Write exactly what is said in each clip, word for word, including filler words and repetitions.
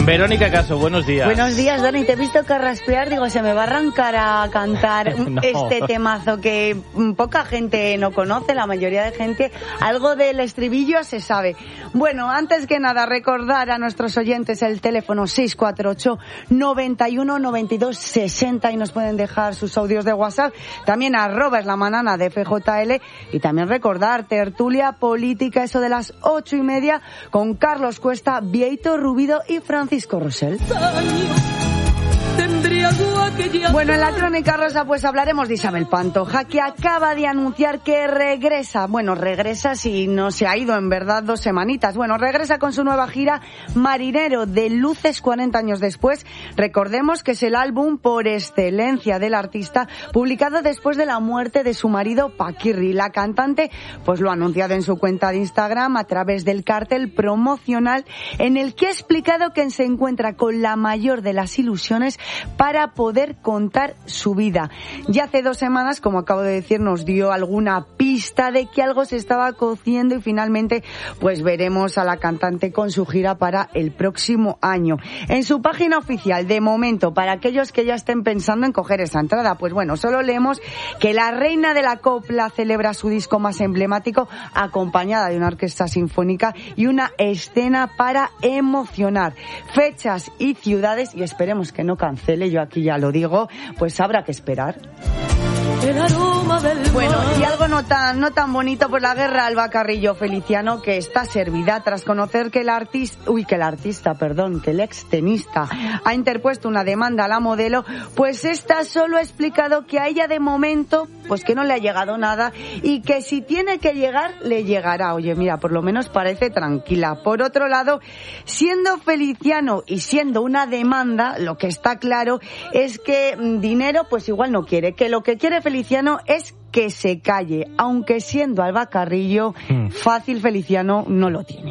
Verónica Caso, buenos días. Buenos días, Dani. Te he visto carraspear, digo, se me va a arrancar a cantar no. este temazo que poca gente no conoce, la mayoría de gente, algo del estribillo se sabe. Bueno, antes que nada, recordar a nuestros oyentes el teléfono seis cuatro ocho, noventa y uno, noventa y dos, sesenta y nos pueden dejar sus audios de WhatsApp. También arroba es la manana de F J L y también recordar tertulia política, eso de las ocho y media con Carlos Cuesta, Vieito Rubido y Francisco Rosell. Bueno, en la Crónica Rosa pues hablaremos de Isabel Pantoja, que acaba de anunciar que regresa. Bueno, regresa si no se ha ido en verdad dos semanitas. Bueno, regresa con su nueva gira Marinero de Luces cuarenta años después. Recordemos que es el álbum por excelencia del artista, publicado después de la muerte de su marido Paquirri. La cantante pues lo ha anunciado en su cuenta de Instagram a través del cartel promocional en el que ha explicado que se encuentra con la mayor de las ilusiones para poder contar su vida. Ya hace dos semanas, como acabo de decir, nos dio alguna pista de que algo se estaba cociendo y finalmente pues veremos a la cantante con su gira para el próximo año. En su página oficial, de momento, para aquellos que ya estén pensando en coger esa entrada, pues bueno, solo leemos que la reina de la copla celebra su disco más emblemático acompañada de una orquesta sinfónica y una escena para emocionar. Fechas y ciudades, y esperemos que no cancele, yo aquí ya lo digo, pues habrá que esperar. El aroma del bueno, y algo no tan, no tan bonito, pues la guerra Alba Carrillo Feliciano, que está servida tras conocer que el artista, uy, que el artista, perdón, que el extenista ha interpuesto una demanda a la modelo, pues esta solo ha explicado que a ella de momento, pues que no le ha llegado nada y que si tiene que llegar, le llegará. Oye, mira, por lo menos parece tranquila. Por otro lado, siendo Feliciano y siendo una demanda, lo que está claro es que dinero, pues igual no quiere, que lo que quiere Feliciano es que se calle, aunque siendo Alba Carrillo, mm. fácil Feliciano no lo tiene.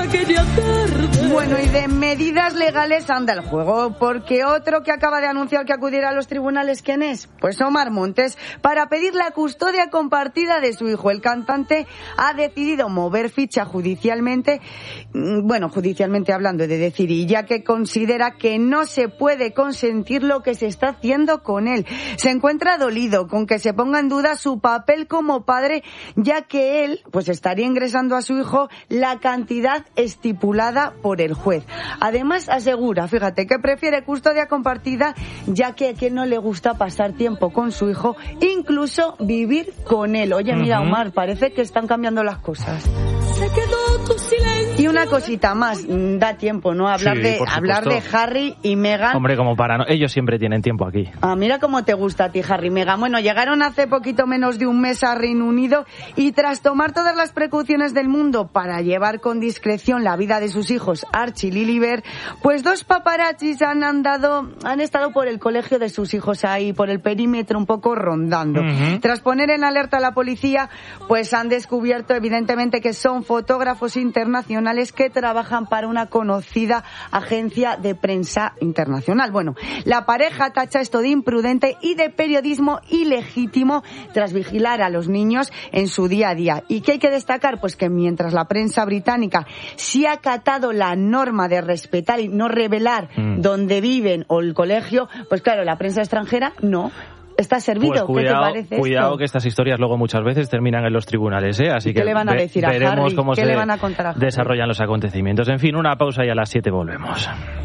Bueno, y de medidas legales anda el juego, porque otro que acaba de anunciar que acudirá a los tribunales, ¿quién es? Pues Omar Montes, para pedir la custodia compartida de su hijo. El cantante ha decidido mover ficha judicialmente, bueno, judicialmente hablando de decir, y ya que considera que no se puede consentir lo que se está haciendo con él. Se encuentra dolido con que se ponga en duda su papel como padre, ya que él, pues estaría ingresando a su hijo la cantidad estipulada por el juez. Además asegura, fíjate, que prefiere custodia compartida, ya que a quien no le gusta pasar tiempo con su hijo, incluso vivir con él. Oye, mira, Omar, parece que están cambiando las cosas. Se quedó tu silencio. Y una cosita más, da tiempo, ¿no? Hablar sí, de hablar de Harry y Meghan. Hombre, como para no, ellos siempre tienen tiempo aquí. Ah, mira cómo te gusta a ti, Harry y Meghan. Bueno, llegaron hace poquito menos de un mes a Reino Unido y tras tomar todas las precauciones del mundo para llevar con discreción la vida de sus hijos, Archie y Lilibet, pues dos paparazzis han andado, han estado por el colegio de sus hijos ahí, por el perímetro un poco rondando. Uh-huh. Tras poner en alerta a la policía, pues han descubierto evidentemente que son fotógrafos internacionales que trabajan para una conocida agencia de prensa internacional. Bueno, la pareja tacha esto de imprudente y de periodismo ilegítimo tras vigilar a los niños en su día a día. ¿Y qué hay que destacar? Pues que mientras la prensa británica sí ha acatado la norma de respetar y no revelar mm. dónde viven o el colegio, pues claro, la prensa extranjera no. Está servido. Pues cuidado, ¿qué te parece cuidado esto? Que estas historias luego muchas veces terminan en los tribunales, ¿eh? Así ¿Qué que le van a decir ve, a veremos Harry? cómo ¿Qué se le van a contar a Harry? desarrollan los acontecimientos. En fin, una pausa y a las siete volvemos.